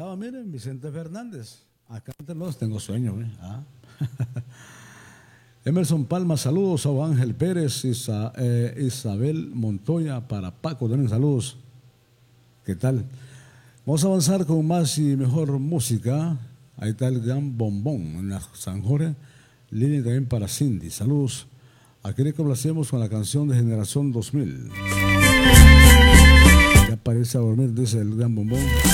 estaba, miren, Vicente Fernández. Acá entre los tengo sueño, ¿eh? Ah. Emerson Palma, saludos a Ángel Pérez, Isabel Montoya, para Paco también saludos. ¿Qué tal? Vamos a avanzar con más y mejor música. Ahí está el gran bombón en la San Jorge. Línea también para Cindy. Saludos. Aquí le complacemos con la canción de Generación 2000. Ya parece a dormir, dice el gran bombón.